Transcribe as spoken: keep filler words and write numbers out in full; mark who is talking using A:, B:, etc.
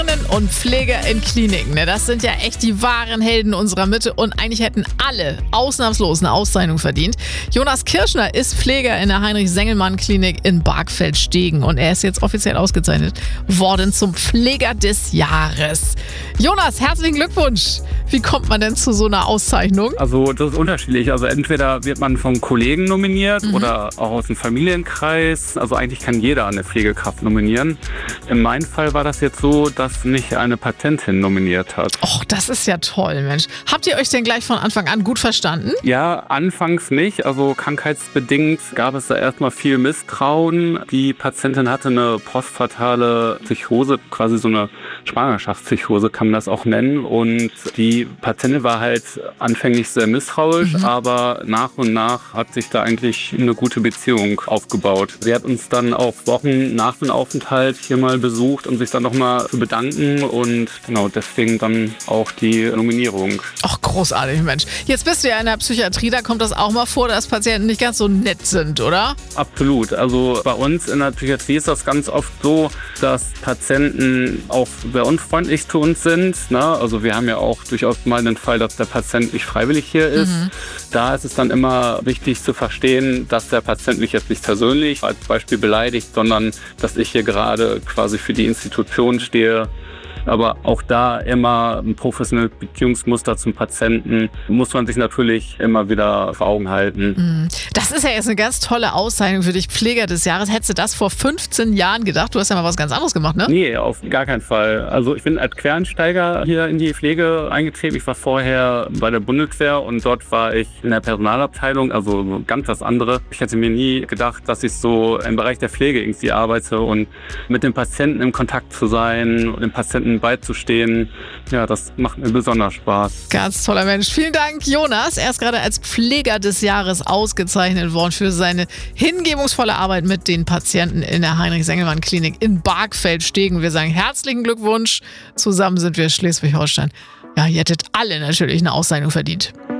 A: Und Pfleger in Kliniken, ne? Das sind ja echt die wahren Helden unserer Mitte und eigentlich hätten alle ausnahmslos eine Auszeichnung verdient. Jonas Kirschner ist Pfleger in der Heinrich-Sengelmann-Klinik in Bargfeld-Stegen und er ist jetzt offiziell ausgezeichnet worden zum Pfleger des Jahres. Jonas, herzlichen Glückwunsch! Wie kommt man denn zu so einer Auszeichnung?
B: Also das ist unterschiedlich. Also entweder wird man von Kollegen nominiert mhm. oder auch aus dem Familienkreis. Also eigentlich kann jeder eine Pflegekraft nominieren. In meinem Fall war das jetzt so, dass mich eine Patientin nominiert hat.
A: Och, das ist ja toll, Mensch. Habt ihr euch denn gleich von Anfang an gut verstanden?
B: Ja, anfangs nicht. Also krankheitsbedingt gab es da erstmal viel Misstrauen. Die Patientin hatte eine postpartale Psychose, quasi so eine Schwangerschaftspsychose kann man das auch nennen. Und die Patientin war halt anfänglich sehr misstrauisch, mhm. aber nach und nach hat sich da eigentlich eine gute Beziehung aufgebaut. Sie hat uns dann auch Wochen nach dem Aufenthalt hier mal besucht, um sich dann nochmal zu bedanken und genau deswegen dann auch die Nominierung.
A: Ach, großartig, Mensch. Jetzt bist du ja in der Psychiatrie, da kommt das auch mal vor, dass Patienten nicht ganz so nett sind, oder?
B: Absolut. Also bei uns in der Psychiatrie ist das ganz oft so, dass Patienten auch sehr unfreundlich zu uns sind. Ne? Also wir haben ja auch durchaus mal den Fall, dass der Patient nicht freiwillig hier ist. Mhm. Da ist es dann immer wichtig zu verstehen, dass der Patient mich jetzt nicht persönlich als Beispiel beleidigt, sondern dass ich hier gerade quasi für die Institution stehe. Aber auch da immer ein professionelles Beziehungsmuster zum Patienten muss man sich natürlich immer wieder vor Augen halten.
A: Das ist ja jetzt eine ganz tolle Auszeichnung für dich, Pfleger des Jahres. Hättest du das vor fünfzehn Jahren gedacht? Du hast ja mal was ganz anderes gemacht, ne?
B: Nee, auf gar keinen Fall. Also ich bin als Quereinsteiger hier in die Pflege eingetreten. Ich war vorher bei der Bundeswehr und dort war ich in der Personalabteilung, also ganz was anderes. Ich hätte mir nie gedacht, dass ich so im Bereich der Pflege irgendwie arbeite und mit dem Patienten im Kontakt zu sein und dem Patienten beizustehen. Ja, das macht mir besonders Spaß.
A: Ganz toller Mensch. Vielen Dank, Jonas. Er ist gerade als Pfleger des Jahres ausgezeichnet worden für seine hingebungsvolle Arbeit mit den Patienten in der Heinrich-Sengelmann-Klinik in Bargfeld-Stegen. Wir sagen herzlichen Glückwunsch. Zusammen sind wir Schleswig-Holstein. Ja, ihr hättet alle natürlich eine Auszeichnung verdient.